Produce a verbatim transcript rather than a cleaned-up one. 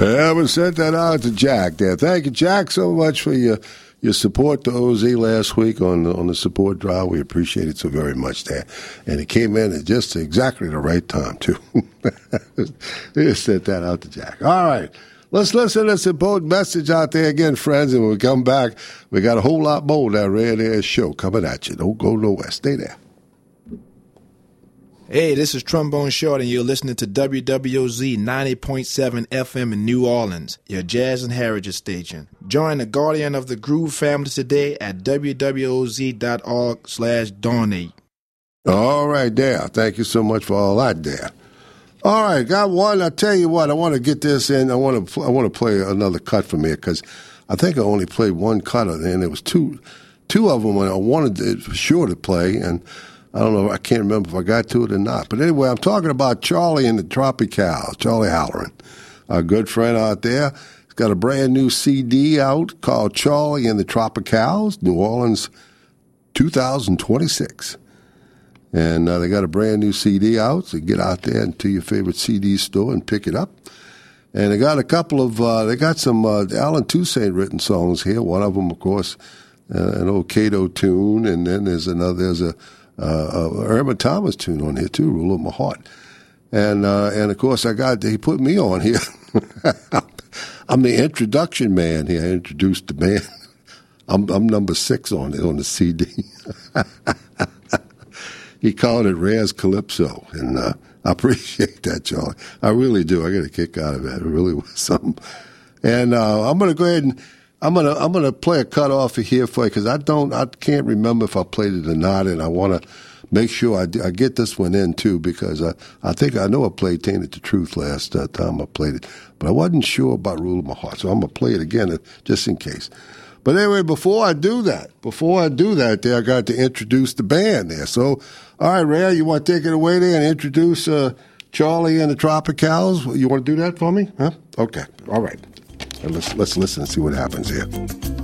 Yeah, we sent that out to Jack there. Thank you, Jack, so much for your your support to O Z last week on the, on the support drive. We appreciate it so very much there. And it came in at just exactly the right time, too. We sent that out to Jack. All right. Let's listen to this important message out there again, friends. And when we come back, we got a whole lot more of that Red Air Show coming at you. Don't go nowhere. Stay there. Hey, this is Trombone Short, and you're listening to W W O Z ninety point seven F M in New Orleans, your jazz and heritage station. Join the Guardian of the Groove family today at w w o z dot org slash donate. All right, there. Thank you so much for all that there. All right, got one. I tell you what, I want to get this in. I want to I want to play another cut from here because I think I only played one cut, and there was two two of them when I wanted to, for sure to play, and I don't know. I can't remember if I got to it or not. But anyway, I'm talking about Charlie and the Tropicals, Charlie Halloran, our good friend out there. He's got a brand new C D out called Charlie and the Tropicals, New Orleans two thousand twenty-six. And uh, they got a brand new C D out, so get out there into your favorite C D store and pick it up. And they got a couple of, uh, they got some uh, Alan Toussaint written songs here. One of them, of course, uh, an old Cato tune, and then there's another, there's a, Uh, uh, Irma Thomas tune on here too, "Rule of My Heart," and uh, and of course I got he put me on here. I'm the introduction man here. I introduced the band. I'm I'm number six on it on the C D. He called it Raz Calypso, and uh, I appreciate that, Charlie. I really do. I get a kick out of it. It really was something. And uh, I'm going to go ahead and. I'm gonna I'm gonna play a cut off of here for you because I don't I can't remember if I played it or not, and I want to make sure I, I get this one in too because I I think I know I played "Tainted the Truth" last uh, time I played it, but I wasn't sure about "Rule of My Heart," so I'm gonna play it again just in case. But anyway, before I do that, before I do that, there I got to introduce the band there. So, all right, Ray, you want to take it away there and introduce uh, Charlie and the Tropicals? You want to do that for me? Huh? Okay, all right. Let's let's listen and see what happens here.